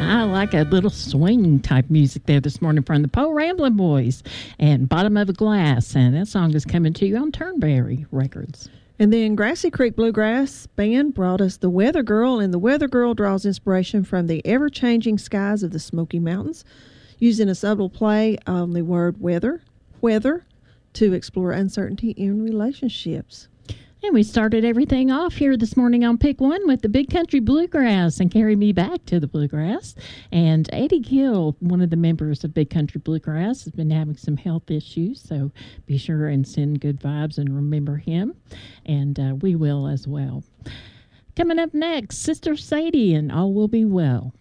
I like a little swing type music there this morning from the Poe Ramblin' Boys and Bottom of a Glass. And that song is coming to you on Turnberry Records. And then Grassy Creek Bluegrass Band brought us The Weather Girl, and The Weather Girl draws inspiration from the ever-changing skies of the Smoky Mountains, using a subtle play on the word weather, to explore uncertainty in relationships. And we started everything off here this morning on Pick One with the Big Country Bluegrass and Carry Me Back to the Bluegrass. And Eddie Gill, one of the members of Big Country Bluegrass, has been having some health issues, so be sure and send good vibes and remember him. And we will as well. Coming up next, Sister Sadie and All Will Be Well.